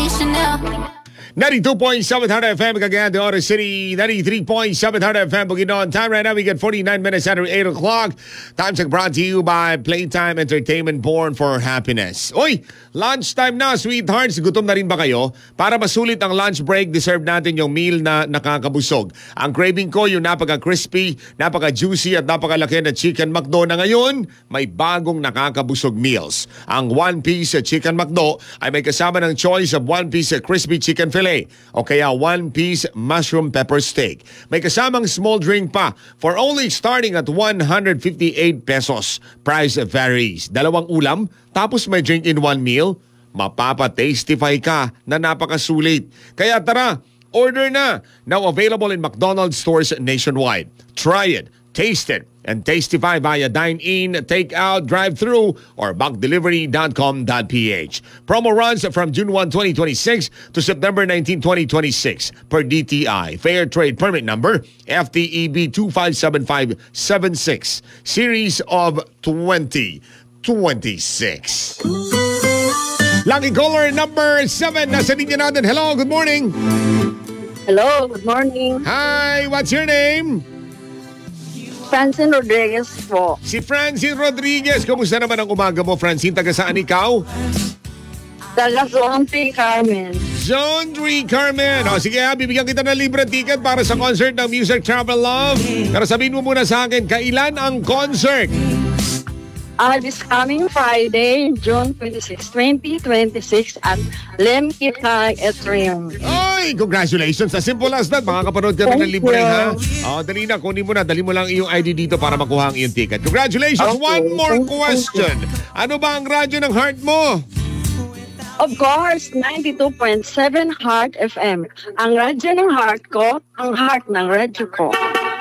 Chanel. 92.7 Hard FM, Cagayan de Oro City. 93.7 Hard FM, Bukidnon. Time right now, we get 49 minutes after 8 o'clock. Time check brought to you by Playtime Entertainment, born for happiness. Uy, lunchtime na, sweethearts. Gutom na rin ba kayo? Para masulit ang lunch break, deserve natin yung meal na nakakabusog. Ang craving ko, yung napaka-crispy, napaka-juicy at napakalaki na Chicken McDo na ngayon, may bagong nakakabusog meals. Ang one-piece Chicken McDo ay may kasama ng choice of one-piece crispy chicken fillet o kaya one-piece mushroom pepper steak. May kasamang small drink pa for only starting at 158 pesos. Price varies. Dalawang ulam, tapos may drink in one meal. Mapapa-tastify ka na napakasulit. Kaya tara, order na. Now available in McDonald's stores nationwide. Try it, taste it, and tastify via dine-in, take-out, drive-thru, or buckdelivery.com.ph. Promo runs from June 1, 2026 to September 19, 2026 per DTI. Fair Trade Permit Number FTEB 257576, Series of 2026. Lucky caller number 7. Nasa linya natin. Hello, good morning. Hello, good morning. Hi, what's your name? Francine Rodriguez po. Si Francine Rodriguez. Kumusta naman ang umaga mo, Francine? Taga saan ikaw? Taga Zone 3, Carmen. Zone 3, Carmen. O sige, bibigyan kita ng libre ticket para sa concert ng Music Travel Love. Pero sabihin mo muna sa akin, kailan ang concert? This coming Friday, June 26, 2026 at Lemkitay Atrium. Ay, congratulations. As simple as that. Makakapanood ka na ng libre, ha? O, dali na. Kunin mo na. Dali mo lang iyong ID dito para makuha ang iyong ticket. Congratulations. Okay. One more question. Ano ba ang radyo ng heart mo? Of course, 92.7 Heart FM. Ang radyo ng heart ko, ang heart ng radyo ko.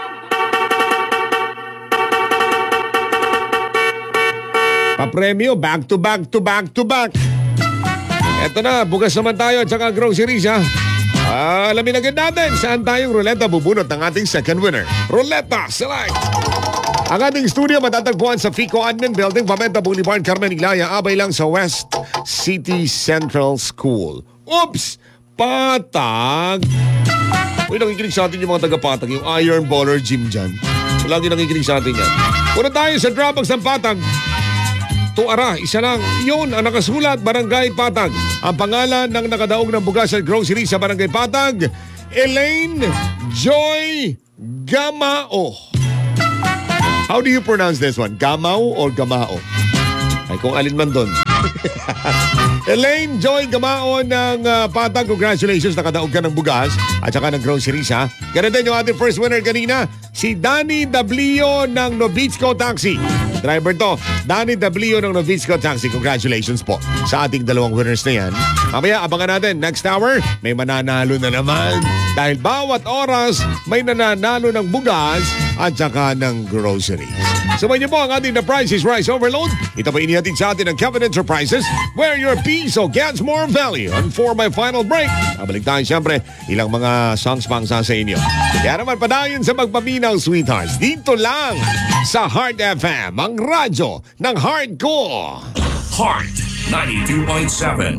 Papremyo, back to back to back to back. Eto na, bukas naman tayo at saka groceries, ha? Alamin agad natin saan tayong ruleta bubunot ng ating second winner. Ruleta, select! Ang ating studio matatagpuan sa Fico Admin Building, Pamenta Boulevard, Carmen Ilaya, abay lang sa West City Central School. Oops! Patag! Uy, nakikinig sa atin yung mga taga-Patag, yung Iron Baller Gym dyan. Lagi nakikinig sa atin yan. Una tayo sa Dropbox ng Patag. Tuara, isa lang. Yun ang nakasulat, Barangay Patag. Ang pangalan ng nakadaog ng bugas at grocery sa Barangay Patag, Elaine Joy Gamao. How do you pronounce this one? Gamao or Gamao? Ay, kung alin man doon. Elaine Joy Gamao ng Patag, congratulations, nakadaog ka ng bugas at saka ng groceries, ha? Ganun din yung ating first winner kanina, si Danny Dablio ng Novitsco Taxi. Driver to, Danny Dablio ng Novitsco Taxi. Congratulations po sa ating dalawang winners na yan. Mamaya, abangan natin. Next hour, may mananalo na naman. Dahil bawat oras, may nananalo ng bugas at saka ng groceries. Sabay niyo po ang ating The Price is Right Overload. Ito pa inihatid sa atin ng Kevin Enterprises, where your piso gets more value. And for my final break, babalik tayo siyempre ilang mga songs pang sa inyo. Kaya naman padayon sa magpaminaw, sweethearts. Dito lang sa Heart FM, ang radyo ng heart ko. Heart 92.7.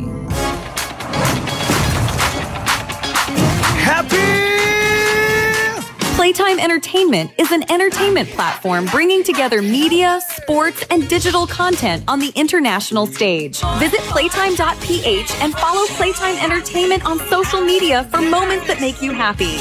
Happy! Playtime Entertainment is an entertainment platform bringing together media, sports, and digital content on the international stage. Visit playtime.ph and follow Playtime Entertainment on social media for moments that make you happy.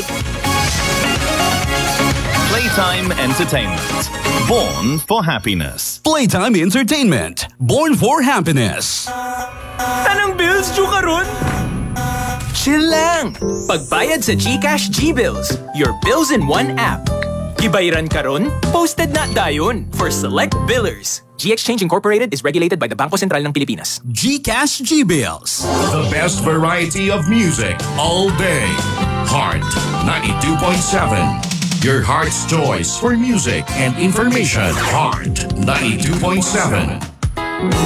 Playtime Entertainment. Born for happiness. Playtime Entertainment. Born for happiness. Tanang bills due karon? Chill lang! Pagbayad sa GCash G-Bills, your bills in one app. Gibayaran karon, posted na dayon for select billers. G-Exchange Incorporated is regulated by the Bangko Sentral ng Pilipinas. GCash G-Bills. The best variety of music all day. Heart 92.7. Your heart's choice for music and information. Heart 92.7.